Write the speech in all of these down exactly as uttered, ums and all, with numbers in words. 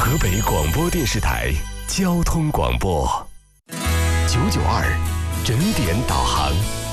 河北广播电视台交通广播九九二整点导航。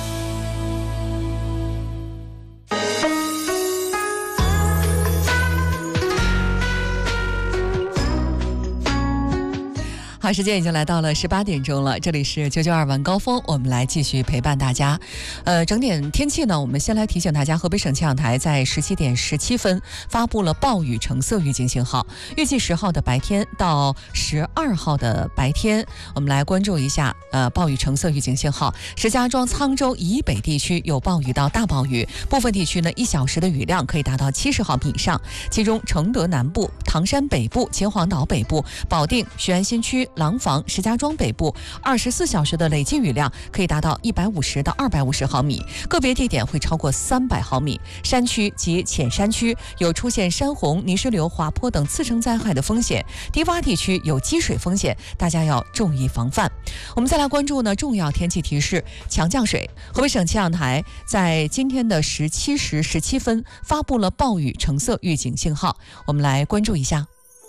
好，时间已经来到了十八点钟了，这里是九九二晚高峰，我们来继续陪伴大家。呃，整点天气呢，我们先来提醒大家，河北省气象台在十七点十七分发布了暴雨橙色预警信号，预计十号的白天到十二号的白天，我们来关注一下呃暴雨橙色预警信号。石家庄、沧州以北地区有暴雨到大暴雨，部分地区呢一小时的雨量可以达到七十毫米以上，其中承德南部、唐山北部、秦皇岛北部、保定、雄安新区、廊坊、石家庄北部二十四小时的累计雨量可以达到一百五十到二百五十毫米，个别地点会超过三百毫米。山区及浅山区有出现山洪、泥石流、滑坡等次生灾害的风险，低洼地区有积水风险，大家要注意防范。我们再来关注呢重要天气提示：强降水。河北省气象台在今天的十七时十七分发布了暴雨橙色预警信号，我们来关注一下。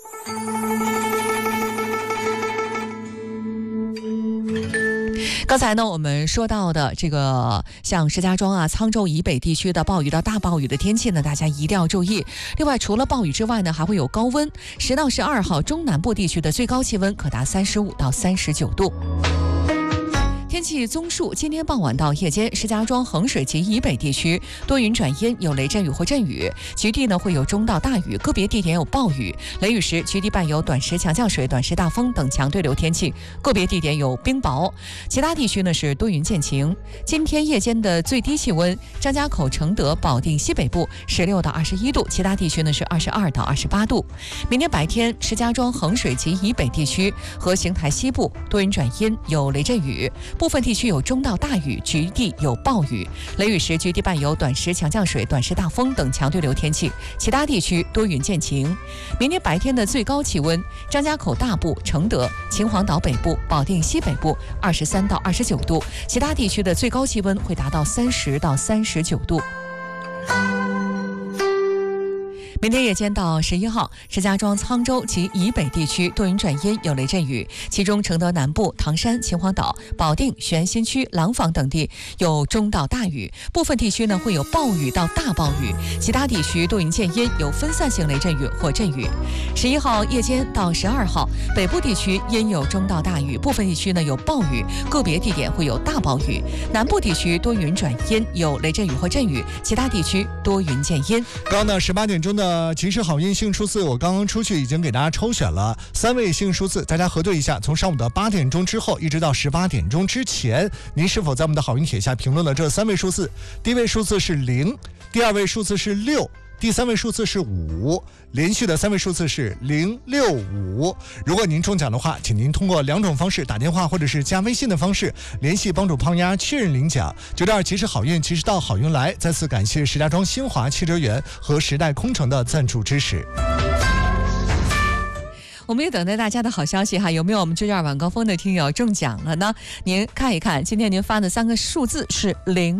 刚才呢，我们说到的这个像石家庄啊、沧州以北地区的暴雨到大暴雨的天气呢，大家一定要注意。另外，除了暴雨之外呢，还会有高温。十到十二号，中南部地区的最高气温可达三十五到三十九度。天气综述：今天傍晚到夜间，石家庄、衡水及以北地区多云转阴，有雷阵雨或阵雨，局地呢会有中到大雨，个别地点有暴雨。雷雨时，局地伴有短时强降水、短时大风等强对流天气，个别地点有冰雹。其他地区呢是多云见晴。今天夜间的最低气温，张家口、承德、保定西北部十六到二十一度，其他地区呢是二十二到二十八度。明天白天，石家庄、衡水及以北地区和邢台西部多云转阴，有雷阵雨。部分地区有中到大雨，局地有暴雨。雷雨时，局地伴有短时强降水、短时大风等强对流天气，其他地区多云见晴。明天白天的最高气温，张家口大部、承德、秦皇岛北部、保定西北部二十三到二十九度，其他地区的最高气温会达到三十到三十九度。明天夜间到十一号，石家庄、沧州及以北地区多云转阴，有雷阵雨，其中承德南部、唐山、秦皇岛、保定、雄安新区、廊坊等地有中到大雨，部分地区呢会有暴雨到大暴雨，其他地区多云见阴，有分散性雷阵雨或阵雨。十一号夜间到十二号，北部地区阴有中到大雨，部分地区呢有暴雨，个别地点会有大暴雨。南部地区多云转阴，有雷阵雨或阵雨，其他地区多云见阴。 刚刚呢十八点钟的呃，及时好运幸数字，我刚刚出去已经给大家抽选了三位幸数字，大家核对一下，从上午的八点钟之后一直到十八点钟之前，您是否在我们的好运帖下评论了这三位数字？第一位数字是零，第二位数字是六，第三位数字是五，连续的三位数字是零六五。如果您中奖的话，请您通过两种方式，打电话或者是加微信的方式联系帮主胖丫确认领奖。九点二及时好运，及时到好运来。再次感谢石家庄新华汽车园和时代空城的赞助支持。 我们也等待大家的好消息哈，有没有我们九九二晚高峰的听友中奖了呢？您看一看，今天您发的三个数字是零。